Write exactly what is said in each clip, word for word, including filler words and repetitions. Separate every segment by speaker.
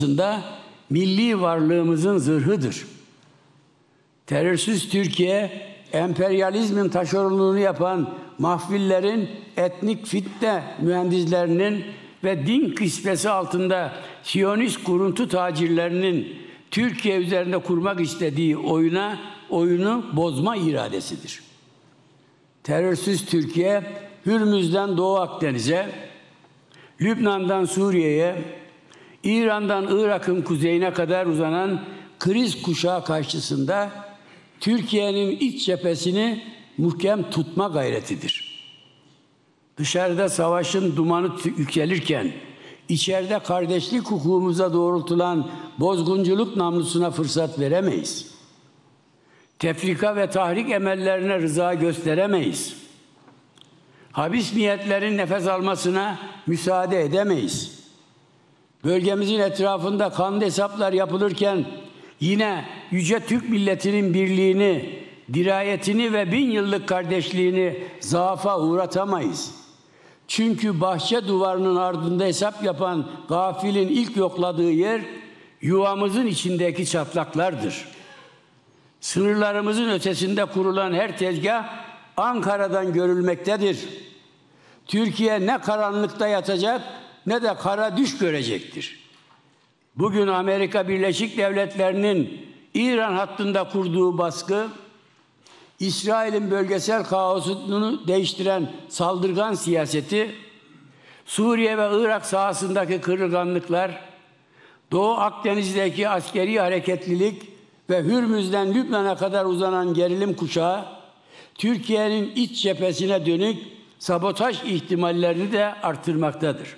Speaker 1: aslında milli varlığımızın zırhıdır. Terörsüz Türkiye, emperyalizmin taşeronluğunu yapan mahfillerin, etnik fitne mühendislerinin ve din kısvesi altında Siyonist kuruntu tacirlerinin Türkiye üzerinde kurmak istediği oyuna, oyunu bozma iradesidir. Terörsüz Türkiye, Hürmüz'den Doğu Akdeniz'e, Lübnan'dan Suriye'ye, İran'dan Irak'ın kuzeyine kadar uzanan kriz kuşağı karşısında Türkiye'nin iç cephesini muhkem tutma gayretidir. Dışarıda savaşın dumanı yükselirken, içeride kardeşlik hukukumuza doğrultulan bozgunculuk namlusuna fırsat veremeyiz. Tefrika ve tahrik emellerine rıza gösteremeyiz. Habis niyetlerin nefes almasına müsaade edemeyiz. Bölgemizin etrafında kanlı hesaplar yapılırken yine yüce Türk milletinin birliğini, dirayetini ve bin yıllık kardeşliğini zaafa uğratamayız. Çünkü bahçe duvarının ardında hesap yapan gafilin ilk yokladığı yer yuvamızın içindeki çatlaklardır. Sınırlarımızın ötesinde kurulan her tezgah Ankara'dan görülmektedir. Türkiye ne karanlıkta yatacak ne de kara düş görecektir. Bugün Amerika Birleşik Devletleri'nin İran hattında kurduğu baskı, İsrail'in bölgesel kaosunu değiştiren saldırgan siyaseti, Suriye ve Irak sahasındaki kırılganlıklar, Doğu Akdeniz'deki askeri hareketlilik ve Hürmüz'den Lübnan'a kadar uzanan gerilim kuşağı, Türkiye'nin iç cephesine dönük sabotaj ihtimallerini de artırmaktadır.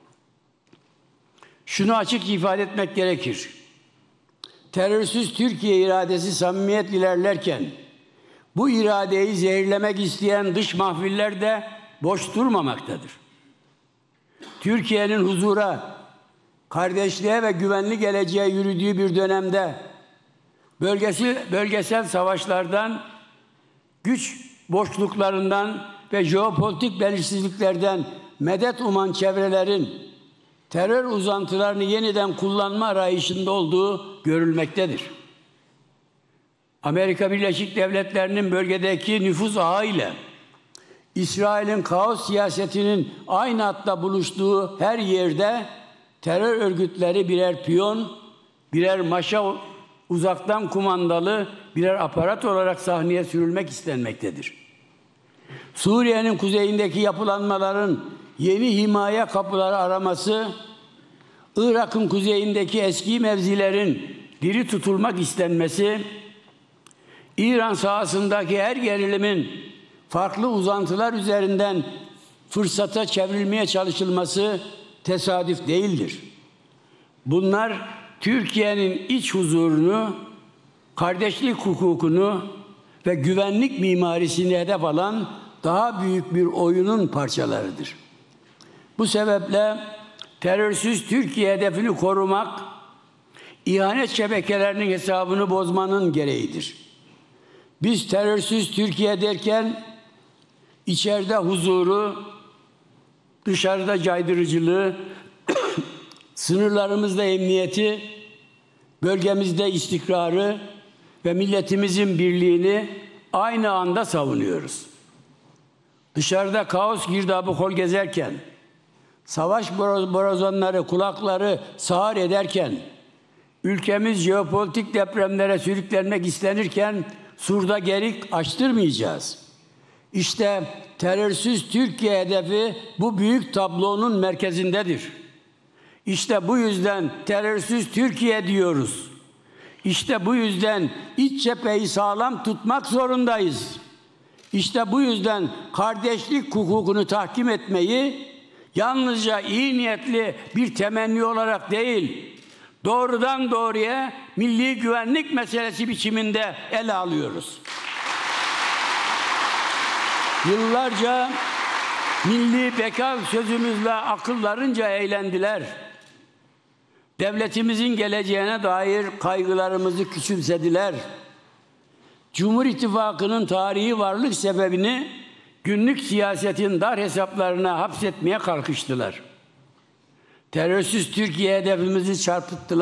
Speaker 1: Şunu açık ifade etmek gerekir. Terörsüz Türkiye iradesi samimiyet ilerlerken, bu iradeyi zehirlemek isteyen dış mahfiller de boş durmamaktadır. Türkiye'nin huzura, kardeşliğe ve güvenli geleceğe yürüdüğü bir dönemde bölgesi, bölgesel savaşlardan, güç boşluklarından ve jeopolitik belirsizliklerden medet uman çevrelerin terör uzantılarını yeniden kullanma arayışında olduğu görülmektedir. Amerika Birleşik Devletleri'nin bölgedeki nüfuz ağı ile İsrail'in kaos siyasetinin aynı hatta buluştuğu her yerde terör örgütleri birer piyon, birer maşa, uzaktan kumandalı birer aparat olarak sahneye sürülmek istenmektedir. Suriye'nin kuzeyindeki yapılanmaların yeni himaye kapıları araması, Irak'ın kuzeyindeki eski mevzilerin diri tutulmak istenmesi, İran sahasındaki her gerilimin farklı uzantılar üzerinden fırsata çevrilmeye çalışılması tesadüf değildir. Bunlar Türkiye'nin iç huzurunu, kardeşlik hukukunu ve güvenlik mimarisini hedef alan daha büyük bir oyunun parçalarıdır. Bu sebeple terörsüz Türkiye hedefini korumak, ihanet şebekelerinin hesabını bozmanın gereğidir. Biz terörsüz Türkiye derken içeride huzuru, dışarıda caydırıcılığı, sınırlarımızda emniyeti, bölgemizde istikrarı ve milletimizin birliğini aynı anda savunuyoruz. Dışarıda kaos girdabı kol gezerken, savaş borazanları kulakları sağır ederken, ülkemiz jeopolitik depremlere sürüklenmek istenirken surda gerik açtırmayacağız. İşte terörsüz Türkiye hedefi bu büyük tablonun merkezindedir. İşte bu yüzden terörsüz Türkiye diyoruz. İşte bu yüzden iç cepheyi sağlam tutmak zorundayız. İşte bu yüzden kardeşlik hukukunu tahkim etmeyi yalnızca iyi niyetli bir temenni olarak değil, doğrudan doğruya milli güvenlik meselesi biçiminde ele alıyoruz. Yıllarca milli beka sözümüzle akıllarınca eğlendiler. Devletimizin geleceğine dair kaygılarımızı küçümsediler. Cumhur İttifakı'nın tarihi varlık sebebini günlük siyasetin dar hesaplarına hapsetmeye kalkıştılar. Terörsüz Türkiye hedefimizi çarpıttılar.